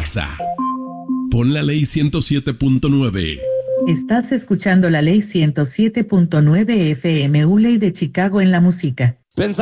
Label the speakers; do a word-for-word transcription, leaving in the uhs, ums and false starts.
Speaker 1: Exa. Pon la ley ciento siete punto nueve.
Speaker 2: Estás escuchando la ley ciento siete punto nueve F M U Ley de Chicago en la música.